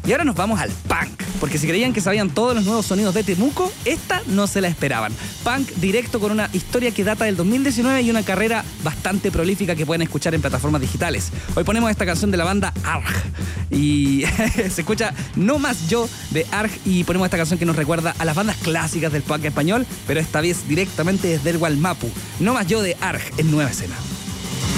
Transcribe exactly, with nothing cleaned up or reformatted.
Y ahora nos vamos al punk, porque si creían que sabían todos los nuevos sonidos de Temuco, esta no se la esperaban. Punk directo con una historia que data del dos mil diecinueve y una carrera bastante prolífica que pueden escuchar en plataformas digitales. Hoy ponemos esta canción de la banda Arg y se escucha No Más Yo de Arg, y ponemos esta canción que nos recuerda a las bandas clásicas del punk español, pero esta vez directamente desde el Gualmapu. No Más Yo de Arg en Nueva Escena.